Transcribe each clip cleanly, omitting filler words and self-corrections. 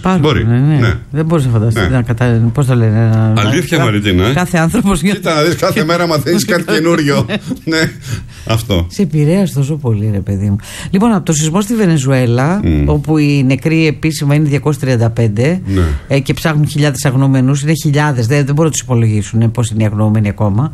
Μπορεί. Ναι. Δεν μπορείς να φανταστείς. Ναι. Πώς το λένε. Αλήθεια, Μαριτίνα. Κάθε άνθρωπος. Κοίτα να δεις, κάθε μέρα μαθαίνεις κάτι καινούριο. Ναι, αυτό. Σε επηρέασε τόσο πολύ, ρε παιδί μου. Λοιπόν, από το σεισμό στη Βενεζουέλα, όπου οι νεκροί επίσημα είναι 235 και ψάχνουν χιλιάδες αγνοωμένους, είναι χιλιάδες, δεν μπορούν να τους υπολογίσουν πώς είναι οι αγνοωμένοι ακόμα.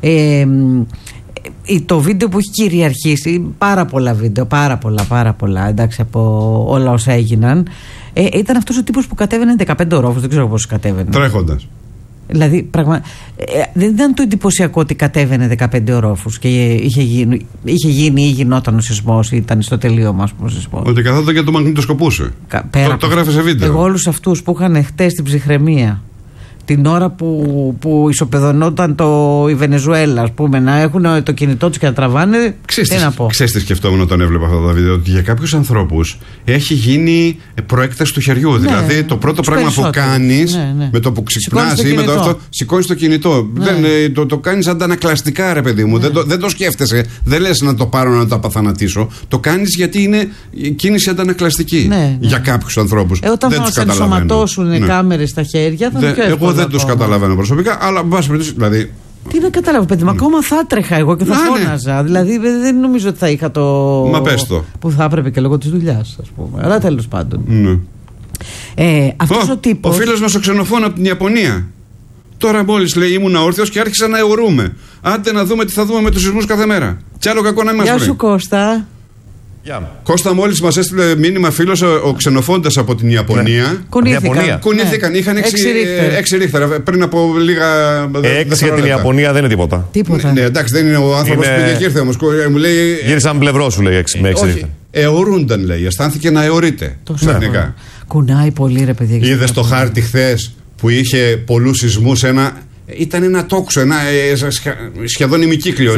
Το βίντεο που έχει κυριαρχήσει, πάρα πολλά βίντεο, πάρα πολλά, εντάξει, από όλα όσα έγιναν, ήταν αυτός ο τύπος που κατέβαινε 15 ορόφους, δεν ξέρω πώς κατέβαινε. Τρέχοντας. Δηλαδή, δεν ήταν το εντυπωσιακό ότι κατέβαινε 15 ορόφους και είχε γίνει ή γινόταν ο σεισμός, ή ήταν στο τελείωμα, ας πούμε, ο σεισμός. Ότι καθόταν και το μαγνητοσκοπούσε. Το γράφει σε βίντεο. Εγώ όλους αυτούς που είχαν χτες την ψυχραιμία, την ώρα που ισοπεδωνόταν η Βενεζουέλα, ας πούμε, να έχουν το κινητό τους και να τραβάνε. Ξέρεις τι σκεφτόμουν όταν έβλεπα αυτά τα βίντεο, ότι για κάποιους ανθρώπους έχει γίνει προέκταση του χεριού. Ναι, δηλαδή το πρώτο πράγμα που κάνεις, με το που ξυπνάς ή με το αυτό, σηκώνεις το κινητό. Ναι. Το κάνεις αντανακλαστικά, ρε παιδί μου. Δεν το σκέφτεσαι. Δεν λες να το πάρω να το απαθανατήσω. Το κάνεις γιατί είναι κίνηση αντανακλαστική. Ναι. Για κάποιους ανθρώπους. Όταν θα μας ενσωματώσουν κάμερες στα χέρια, θα είναι πιο δεν τους καταλαβαίνω προσωπικά, αλλά μπας περιπτώσει, δηλαδή. Τι να καταλάβω, παιδί μου, ακόμα θα έτρεχα εγώ και θα φώναζα. Δηλαδή δεν νομίζω ότι θα είχα το. Μα πες το. Που θα έπρεπε και λόγω της δουλειάς, ας πούμε. Αλλά τέλος πάντων. Αυτός ο τύπος. Ο φίλος μας ο ξενοφών από την Ιαπωνία. Τώρα μόλις λέει ήμουν αόρθιος και άρχισα να αιωρούμε. Άντε να δούμε τι θα δούμε με τους σεισμούς κάθε μέρα. Τι άλλο κακό να είμαστε. Γεια σου, Κώστα. Κώστα, μόλις μας έστειλε μήνυμα φίλος ο ξενοφώντας από την Ιαπωνία. Κουνήθηκαν. Είχαν 6 ρίχτερα πριν από λίγα. 6 για την Ιαπωνία δεν είναι τίποτα. Ναι, εντάξει, δεν είναι ο άνθρωπος που πήγε και ήρθε όμως. Γύρισαν πλευρό σου, λέει 6 με 6 ρίχτερα. Αιωρούνταν, λέει. Αισθάνθηκε να αιωρείται. Ξαφνικά. Κουνάει πολύ, ρε παιδιά. Είδες το χάρτη χθες που είχε πολλούς σεισμούς. Ήταν ένα τόξο, σχεδόν ημικύκλιο.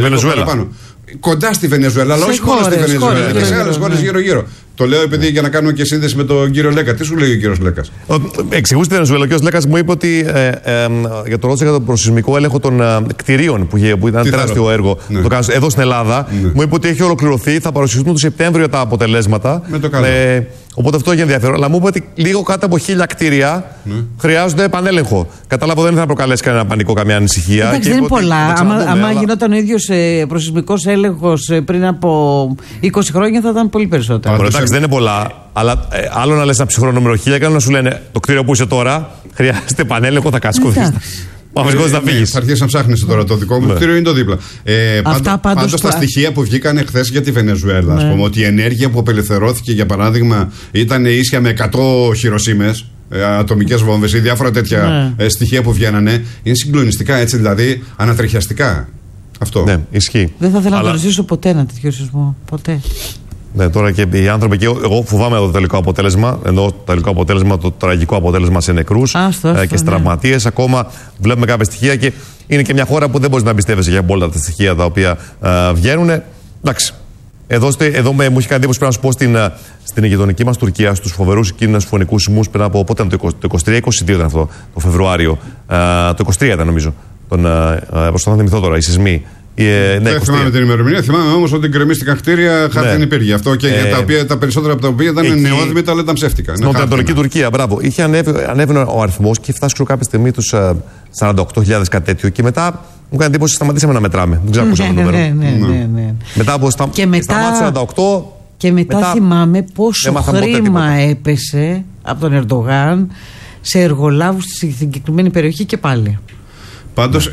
Κοντά στη Βενεζουέλα, αλλά όχι μόνο στη Βενεζουέλα, και σε άλλες χώρες γύρω-γύρω. Το λέω επειδή για να κάνουμε και σύνδεση με τον κύριο Λέκα. Τι σου λέει ο κύριος Λέκας? Εξηγούσε τη Βενεζουέλα. Ο κύριος Λέκας μου είπε ότι για το ρώτησα για τον προσεισμικό έλεγχο των κτηρίων που ήταν τεράστιο έργο εδώ στην Ελλάδα. Μου είπε ότι έχει ολοκληρωθεί, θα παρουσιαστούν το Σεπτέμβριο τα αποτελέσματα. Οπότε αυτό έχει ενδιαφέρον. Αλλά μου είπε ότι λίγο κάτω από 1000 κτίρια χρειάζονται επανέλεγχο. Κατάλαβα, δεν θα προκαλέσει κανένα πανικό, καμία ανησυχία. Εντάξει, δεν είναι πολλά. Άμα γινόταν ο ίδιος προσεισμικός έλεγχος πριν από 20 χρόνια, θα ήταν πολύ περισσότερο. Εντάξει, δεν είναι πολλά. Αλλά άλλο να λες ένα ψυχρό νούμερο 1000 και άλλο να σου λένε το κτίριο που είσαι τώρα χρειάζεται επανέλεγχο, θα κάτσεις κούδεις. Θα αρχίσει να ψάχνει τώρα το δικό μου κτίριο, είναι το δίπλα. Πάντως τα στοιχεία που βγήκαν χθες για τη Βενεζουέλα, ας πούμε, ότι η ενέργεια που απελευθερώθηκε, για παράδειγμα, ήταν ίσια με 100 χειροσύμες, ατομικές βόμβες ή διάφορα τέτοια στοιχεία που βγαίνανε, είναι συγκλονιστικά, έτσι, δηλαδή ανατριχιαστικά. Αυτό. Ναι, ισχύει. Δεν θα ήθελα να το ζήσω ποτέ ένα τέτοιο σεισμό. Ποτέ. Ναι, τώρα και οι άνθρωποι εκεί, εγώ φοβάμαι το τελικό αποτέλεσμα, ενώ το τελικό αποτέλεσμα, το τραγικό αποτέλεσμα σε νεκρούς και σε τραυματίες. Ακόμα βλέπουμε κάποια στοιχεία και είναι και μια χώρα που δεν μπορείς να πιστεύεσαι για όλα τα στοιχεία τα οποία βγαίνουν. Εντάξει. Εδώ μου έχει κάνει εντύπωση, πρέπει να σου πω, στην γειτονική μας Τουρκία, στους φοβερούς εκείνους φωνικούς σεισμούς πριν από πότε ήταν το 23-22 ήταν αυτό, το Φεβρουάριο. Το 23 ήταν νομίζω. Προσπαθώ να θυμηθώ τώρα, οι σεισμοί. Δεν θυμάμαι την ημερομηνία, θυμάμαι όμως ότι γκρεμίστηκαν κτίρια, χάρη δεν υπήρχε. Αυτό και τα περισσότερα από τα οποία ήταν νεόδημητα, αλλά ήταν ψεύτικα. Στην Ανατολική Τουρκία, μπράβο. Είχε ανέβει ο αριθμός και φτάσει κάποια στιγμή τους 48.000 κάτι τέτοιο. Και μετά μου έκανε εντύπωση σταματήσαμε να μετράμε. Δεν ξέρω αν ακούσαμε το νούμερο. Μετά από σταμάτησε 48. Και μετά θυμάμαι πόσο χρήμα έπεσε από τον Ερντογάν σε εργολάβους στη συγκεκριμένη περιοχή και πάλι. Πάντως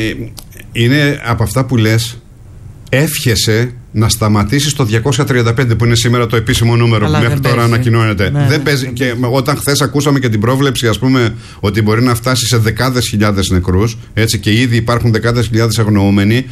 είναι από αυτά που λες, εύχεσαι να σταματήσεις το 235 που είναι σήμερα το επίσημο νούμερο που μέχρι τώρα ανακοινώνεται. Δεν παίζει. Και όταν χθες ακούσαμε και την πρόβλεψη, ας πούμε, ότι μπορεί να φτάσει σε δεκάδες χιλιάδες νεκρούς, έτσι, και ήδη υπάρχουν δεκάδες χιλιάδες αγνοούμενοι,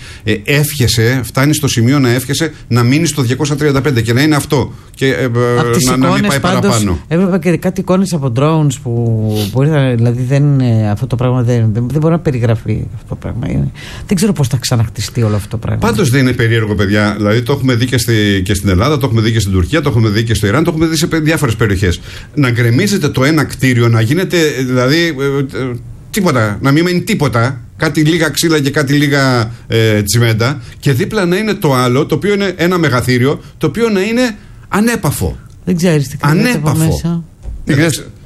φτάνει στο σημείο να εύχεσαι να μείνει στο 235 και να είναι αυτό. Και να μην πάει παραπάνω. Έβλεπα και κάτι εικόνες από drones που ήρθαν, δηλαδή αυτό το πράγμα δεν μπορεί να περιγραφεί αυτό το πράγμα. Δεν ξέρω πώς θα ξαναχτιστεί όλο αυτό το πράγμα. Πάντως δεν είναι περίεργο, παιδιά. Δηλαδή το έχουμε δει και στην Ελλάδα, το έχουμε δει και στην Τουρκία, το έχουμε δει και στο Ιράν, το έχουμε δει σε διάφορες περιοχές. Να γκρεμίζεται το ένα κτίριο, να γίνεται δηλαδή τίποτα, να μην μένει τίποτα, κάτι λίγα ξύλα και κάτι λίγα τσιμέντα, και δίπλα να είναι το άλλο, το οποίο είναι ένα μεγαθύριο, το οποίο να είναι ανέπαφο. Δεν ξέρεις τι κάνετε από μέσα.